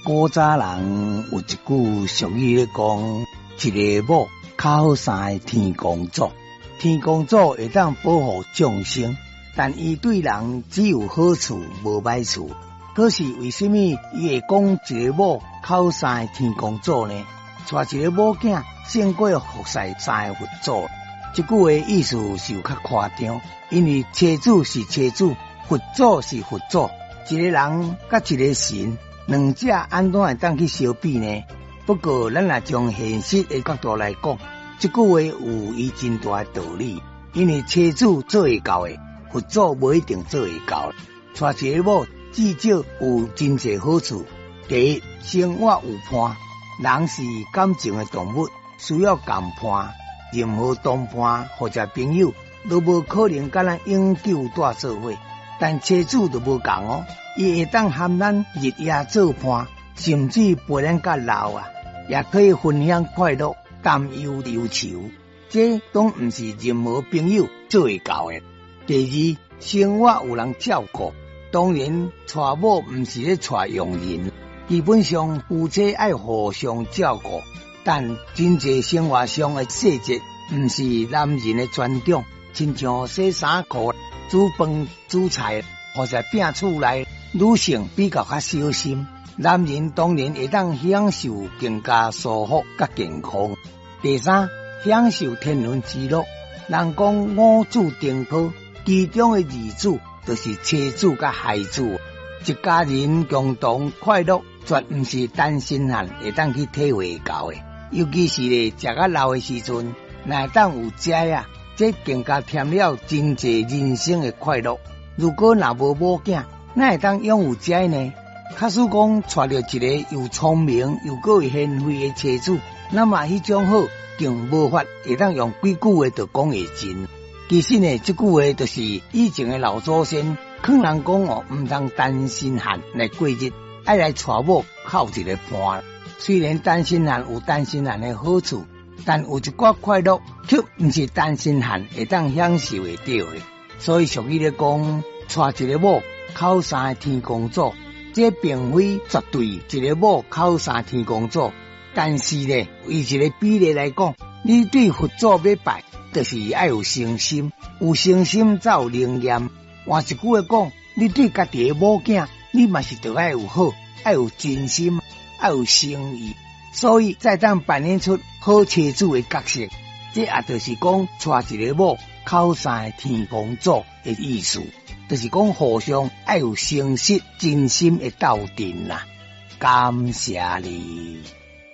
古早人有一句俗语咧讲，一个某较好生的天公祖。天公祖会当保护众生，但伊对人只有好处无歹处。可是为什么伊会讲一个某较好生的天公祖呢？带一个某囝胜过服侍三个佛祖。这句话意思是有较夸张，因为车主是车主，佛祖是佛祖，一个人甲一个神，两者安怎会当去相比呢？不过咱若从现实的角度来讲，这句话有伊真大的道理，因为车主做会到的，佛祖无一定做会到。带一个某至少有真侪好处。第一，生活有伴，人是感情的动物，需要共伴。任何同伴或者朋友都无可能甲咱永久住做伙，但车主就无共哦，伊会当和咱日夜做伴，甚至陪咱到老啊，也可以分享快乐、担忧忧愁，这都毋是任何朋友做会到的。第二，生活有人照顾，当然娶某毋是咧娶佣人，基本上夫妻爱互相照顾。但真侪生活上的细节，毋是男人的专长，亲像洗衫裤、煮饭、煮菜，或者摒厝内，女性比较较小心。男人当然会当享受更加舒服甲健康。第三，享受天伦之乐。人讲五子登科，其中的二子就是妻子甲孩子，一家人共同快乐，绝毋是单身汉会当去体会到的。尤其是咧食到老的时阵，若会当有食啊，这更加添了真侪人生的快乐。如果若无某囝，哪会当拥有这呢？假使讲娶到一个又聪明又够贤惠的妻子，那么迄种好更无法会当用几句话就讲会尽。其实呢，这句话就是以前的老祖先劝人讲哦，毋通单身汉来过日，爱来娶某靠一个伴。虽然单身汉有单身汉的好处，但有一寡快乐却毋是单身汉会当享受会到的。所以俗语咧讲，娶一个某靠山天公祖，这并非绝对一个某靠山天公祖。但是呢，以一个比例来讲，你对佛祖要拜，就是要有诚心，有诚心才有灵验。换一句话讲，你对家己的某囝，你嘛是着要有好，要有真心。要有诚意，所以才当扮演出好妻子的角色。这也就是讲，娶一个某靠山天公祖的意思，就是讲互相要有诚实、真心的斗阵啦。感谢你。